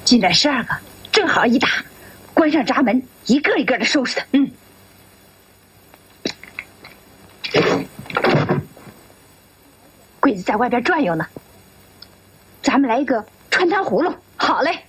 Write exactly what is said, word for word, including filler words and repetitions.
进来十二个，正好一打，关上闸门，一个一个的收拾他。嗯。鬼子在外边转悠呢，咱们来一个穿糖葫芦。好嘞。